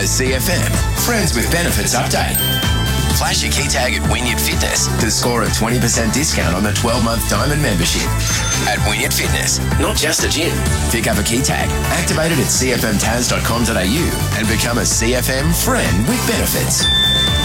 A CFM Friends with Benefits update. Flash your key tag at Wynyard Fitness to score a 20% discount on a 12-month diamond membership. At Wynyard Fitness, not just a gym. Pick up a key tag, activate it at cfmtaz.com.au and become a CFM friend with benefits.